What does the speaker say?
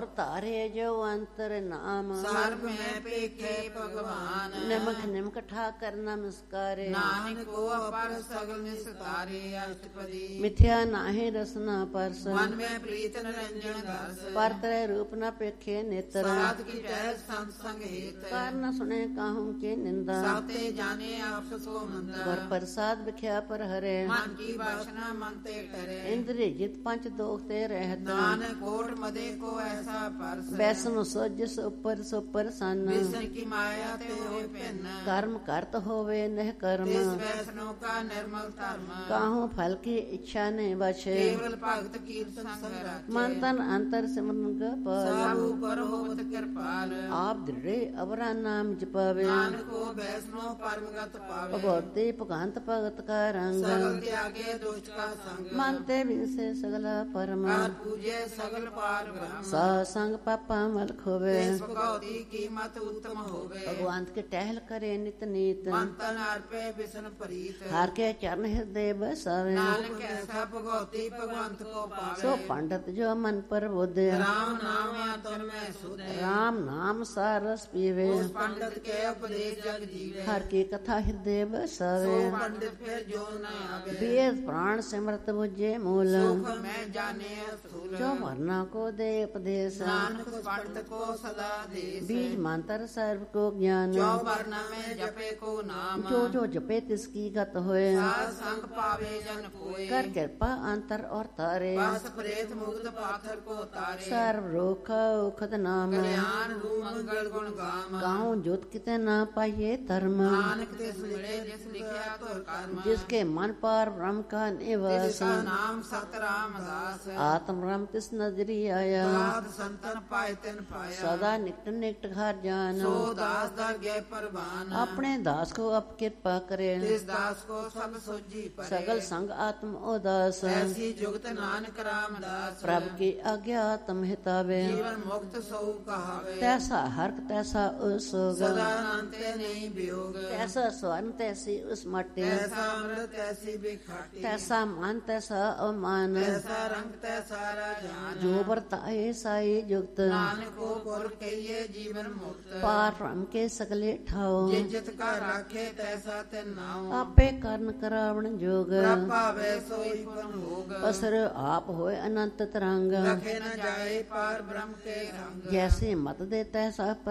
ਧਾਰੇ ਜੋ ਅੰਤਰ ਨਾਮ। ਸਰਬ ਮੈਂ ਪੇਖੇ ਭਗਵਾਨ। ਨਿਮਖ ਨਿਮਖ ਠਾਕਰ ਨਮਸਕਾਰੇ। ਨਾਨਕ ਕੋ ਅਪਰ ਸਗਲ ਨਿਸਤਾਰੇ ਅਸ਼ਟਪਦੀ। ਮਿਥਿਆ ਨਾਹੀ ਰਸਨਾ ਪਰਸ। ਮਨ ਮੈਂ ਪ੍ਰੀਤ ਨਿਰੰਜਨ ਦਰਸ। ਪਰ ਤਰੇ ਰੂਪ ਨ ਪੇਖੇ ਨੇਤਰ। ਸਾਧ ਕੀ ਟਹਿ ਸੰਤ ਸੰਗ ਹੇਤ। ਕਰ ਨ ਸੁਣੇ ਕਾਹੂ ਕੀ ਨਿੰਦਾ। ਸਾਤੇ ਜਾਣੇ ਆਪਸ ਕੋ ਮੰਦਾ। ਗੁਰ ਪ੍ਰਸਾਦ ਵਿਖਿਆ ਪਰ ਹਰੇ। ਮਨ ਕੀ ਬਾਸ਼ਨਾ ਮਨ ਤੇ ਟਰੇ। ਇੰਦਰੀ ਜਿਤ ਪੰਚ ਦੋਖ ਤੇ ਰਹਿਤ। ਨਾਨਕ ਕੋਟ ਮਦੇ ਕੋ ਐਸਾ ਪਰਸ। ਬੈਸਨ ਸੋਜਿਸ ਉੱਪਰ ਸੁਪਰ ਸਨ। ਵਿਸਨ ਕੀ ਮਾਇਆ ਤੇ ਹੋਏ ਭਿੰਨ। ਕਰਮ ਕਰਤ ਹੋਵੇ ਨਹਿ ਕਰਮ। ਤਿਸ ਵੈਸਨੋ ਕਾ ਨਿਰਮਲ ਧਰਮ। ਕਾਹੂ ਫਲ ਕੀ ਇੱਛਾ ਨੇ ਵਛੇ। ਕੇਵਲ ਭਗਤ ਕੀਰਤਨ ਸੰਗ ਰਾਖੇ। ਮਨ ਤਨ ਅੰਤਰ ਸਿਮਰਨ ਗਪਾਲ। ਸਭ ਉਪਰ ਹੋਵਤ ਕਿਰਪਾਲ। ਆਪ ਦ੍ਰਿੜੇ ਅਵਰਾ ਨਾਮ ਜਪਾਵੇ। ਨਾਨਕ ਕੋ ਵੈਸਨੋ ਪਰਮਗਤ ਪਾਵੇ। ਭਗਵਤੀ ਭਗੰਤ ਭਗਤ ਕਾ ਰੰਗ। ਸਗਲ ਤਿਆਗੇ ਦੁਸ਼ਟ ਕਾ ਸੰਗ। ਮਨ ਤੇ ਵਿਨਸੇ ਸਗਲਾ ਪਰਮ। ਕਰ ਪੂਜੇ ਸਗਲ ਪਾਰ ਬ੍ਰਹਮ। ਸਾ ਸੰਗ ਪਾਪਾ ਮਲ ਖੋਵੇ। ਤਿਸ ਭਗਉਤੀ ਕੀਮਤ ਉਤਮ ਹੋਵੇ। ਭਗਵੰਤ ਕੇ ਟਹਿਲ ਕਰੇ ਨਿਤ ਨੀਤ। ਮਨ ਤਨ ਅਰਪੇ ਬਿਸਨ ਪ੍ਰੀਤ। ਹਰ ਕੇ ਚਰਨ ਹਿਰਦੇ ਬਸਾਵੇ। ਨਾਨਕ ਐਸਾ ਭਗਉਤੀ ਭਗਵੰਤ ਕੋ ਪਾਵੇ। ਸੋ ਪੰਡਤ ਜੋ ਮਨ ਪਰ ਬੋਧਿਆ। ਰਾਮ ਨਾਮ ਤਨ ਮੈਂ ਸੁਧੇ। ਰਾਮ ਨਾਮ ਸਾਰਸ ਪੀਵੇ। ਉਸ ਪੰਡਤ ਕੇ ਉਪਦੇਸ਼ ਜਗ ਜੀਵੇ। ਹਰ ਕੀ ਕਥਾ ਹਿਰਦੇ ਬਸਾਵੇ। ਸੋ ਪੰਡਿਤ ਫਿਰ ਜੋ ਨ ਆਵੇ। ਵੇਦ ਪ੍ਰਾਣ ਸਿਮਰਤ ਬੁਝੇ ਮੂਲ। ਸੁਖ ਮੈਂ ਜਾਣੇ ਅਸੂਲ। ਜੋ ਵਰਨਾ ਕੋ ਦੇ ਉਪਦੇਸ਼। ਨਾਨਕ ਪੰਡਤ ਕੋ ਸਦਾ ਦੇਸ। बीज मंत्र सर्व को ज्ञान। ਜੋ ਵਰਨਾ ਮੈਂ ਜਪੇ ਕੋ ਨਾਮ। जो जो जपे तिसकी गत होए। ਸਾਧ ਸੰਗ ਪਾਵੇ ਜਨ ਕੋਏ। कर कृपा अंतर और तारे। ਬਸ ਪ੍ਰੇਤ ਮੁਕਤ ਪਾਥਰ ਕੋ ਤਾਰੇ। सर्व रोख उखद नाम। ਕਲਿਆਣ ਰੂ ਮੰਗਲ ਗੁਣ ਗਾਮ। गाँव जोत किते ना पाइये धर्म। ਨਾਨਕ ਤਿਸ ਮਿਲੇ ਜਿਸ ਲਿਖਿਆ ਤੁਰ ਕਰਮ। जिसके मन पार ब्रह्म का निवास। ਤਿਸ ਕਾ ਨਾਮ ਸਤ ਰਾਮਦਾਸ। आत्म राम तिस नजरी आया। ਸਾਧ ਸੰਤਨ ਪਾਏ ਤਿਨ ਪਾਇਆ। सदा निकट निकट घर जान। ਸੋ ਦਾਸ ਦਰ ਗਏ ਪਰਵਾਨ। अपने दास को अप कृपा करे। ਤਿਸ ਦਾਸ ਕੋ ਸਭ ਸੋਜੀ ਪਰੇ। सगल संग आत्म उदास। ਐਸੀ ਜੁਗਤ ਨਾਨਕ ਰਾਮਦਾਸ। प्रभ की आज्ञा आत्म हितावे। ਜੀਵਨ ਮੁਕਤ ਸੋ ਕਹਾਵੇ। तैसा हर्क तैसा उसोग। ਸਦਾ ਅੰਤੇ ਨਹੀਂ ਵਿਯੋਗ। तैसा स्वर्ण तैसी उस मट्टी। ਐਸਾ ਅੰਮ੍ਰਿਤ ਐਸੀ ਬਿਖਾਟੀ। तैसा मान तैसा अवमान। ਐਸਾ ਰੰਗ ਤੈਸਾ ਰਾਜਾਨ। जो बरताए साई जुगत। ਨਾਨਕ ਕੋ ਗੁਰ ਕਹੀਏ ਜੀਵਨ ਮੁਕਤ। पार ब्रह्म के सगले ठाओ। ਜਿਤ ਕਾ ਰਾਖੇ ਤੈਸਾ ਤੇ ਨਾਉ। आपे कर्ण करावण जोग। ਪ੍ਰਭ ਭਾਵੇ ਸੋਈ ਪਨ ਹੋਗ। पसर आप होए अनंत तरंग। ਰਖੇ ਨ ਜਾਏ ਪਾਰ ਬ੍ਰਹਮ ਕੇ ਰੰਗ। जैसे मत दे तैसा